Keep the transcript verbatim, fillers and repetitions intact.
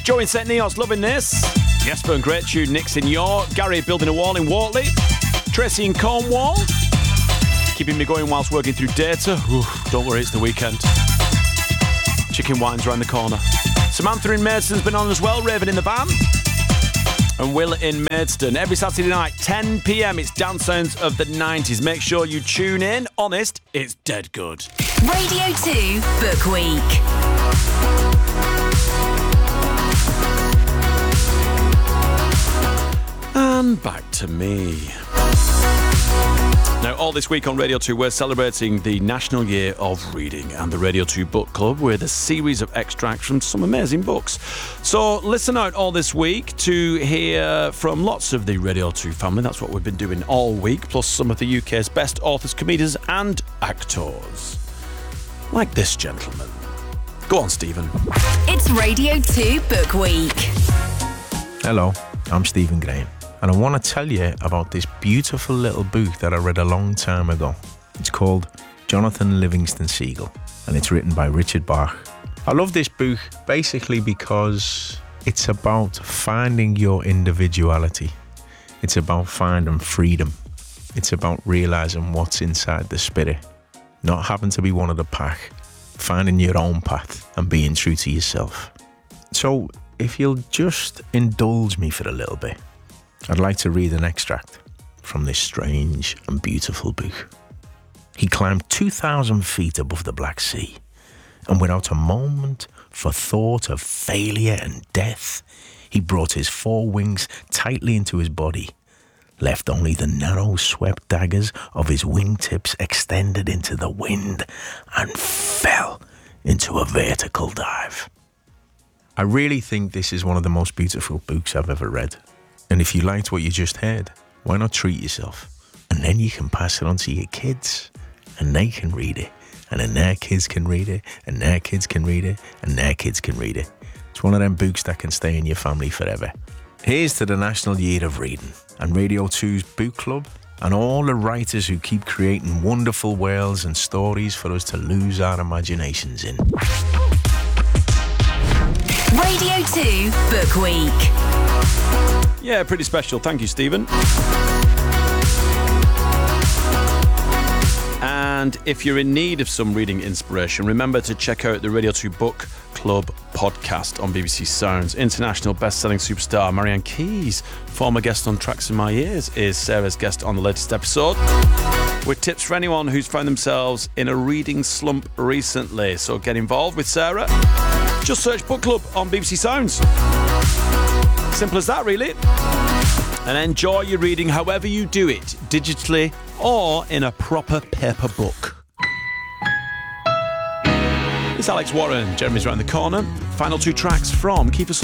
Joe in Saint Neots loving this. Jesper and great tune. Nick's in York. Gary building a wall in Wortley. Tracy in Cornwall. Keeping me going whilst working through data. Oof, don't worry, it's the weekend. Chicken Wine's around the corner. Samantha in Maidstone's been on as well, raving in the van. And Will in Maidstone. Every Saturday night, ten p.m, it's Dance Sounds of the nineties. Make sure you tune in. Honest, it's dead good. Radio two Book Week. And back to me. Now, all this week on Radio two, we're celebrating the National Year of Reading and the Radio two Book Club with a series of extracts from some amazing books. So listen out all this week to hear from lots of the Radio two family. That's what we've been doing all week, plus some of the U K's best authors, comedians and actors. Like this gentleman. Go on, Stephen. It's Radio two Book Week. Hello, I'm Stephen Graham. And I want to tell you about this beautiful little book that I read a long time ago. It's called Jonathan Livingston Seagull, and it's written by Richard Bach. I love this book basically because it's about finding your individuality. It's about finding freedom. It's about realizing what's inside the spirit, not having to be one of the pack, finding your own path and being true to yourself. So if you'll just indulge me for a little bit, I'd like to read an extract from this strange and beautiful book. He climbed two thousand feet above the Black Sea, and without a moment for thought of failure and death, he brought his four wings tightly into his body, left only the narrow swept daggers of his wingtips extended into the wind, and fell into a vertical dive. I really think this is one of the most beautiful books I've ever read. And if you liked what you just heard, why not treat yourself? And then you can pass it on to your kids, and they can read it, and then their kids can read it, and their kids can read it, and their kids can read it. It's one of them books that can stay in your family forever. Here's to the National Year of Reading, and Radio two's Book Club, and all the writers who keep creating wonderful worlds and stories for us to lose our imaginations in. Radio two Book Week. Yeah, pretty special. Thank you, Stephen. And if you're in need of some reading inspiration, remember to check out the Radio two Book Club podcast on B B C Sounds. International best-selling superstar Marianne Keyes, former guest on Tracks in My Ears, is Sarah's guest on the latest episode, with tips for anyone who's found themselves in a reading slump recently. So get involved with Sarah. Just search Book Club on B B C Sounds. Simple as that, really. And enjoy your reading however you do it, digitally or in a proper paper book. It's Alex Warren. Jeremy's around the corner. Final two tracks from Kiefer Sutherland.